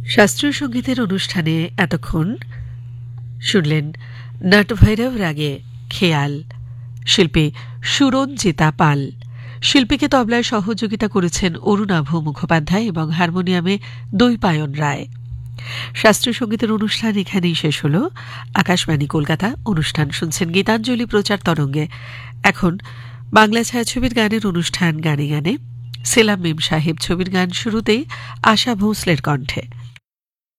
শাস্ত্রীয় সঙ্গীতের অনুষ্ঠানে এতক্ষণ শুনলেন নটভৈরব রাগে খেয়াল, শিল্পী সুরঞ্জিতা পাল। শিল্পীকে তবলায় সহযোগিতা করেছেন অরুণাভ মুখোপাধ্যায় এবং হারমোনিয়ামে দৈপায়ন রায়। শাস্ত্রীয় সঙ্গীতের অনুষ্ঠান এখানেই শেষ হল। আকাশবাণী কলকাতা অনুষ্ঠান শুনছেন গীতাঞ্জলি প্রচার তরঙ্গে। এখন বাংলা ছায়াছবির গানের অনুষ্ঠান গানে গানে। সেলাম মেম সাহেব ছবির গান শুরুতেই আশা ভোঁসলের কণ্ঠে।